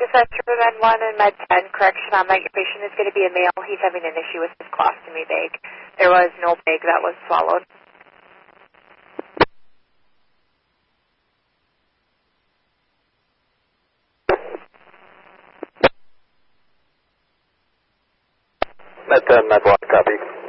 Dispatcher Med 1 and Med 10. Correction on that, your patient is going to be a male. He's having an issue with his colostomy bag. There was no bag that was swallowed. Med 10, Med 1, copy.